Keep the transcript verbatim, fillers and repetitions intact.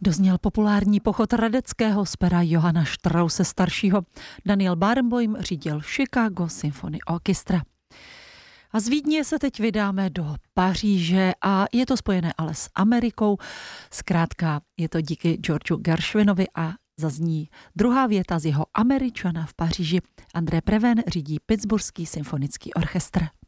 Dozněl populární pochod Radeckého z pera Johana Strause staršího. Daniel Barenboim řídil Chicago Symphony Orchestra. A z Vídně se teď vydáme do Paříže a je to spojené ale s Amerikou. Zkrátka je to díky Georgeu Gershwinovi a zazní druhá věta z jeho Američana v Paříži. André Preven řídí Pittsburghský symfonický orchestr.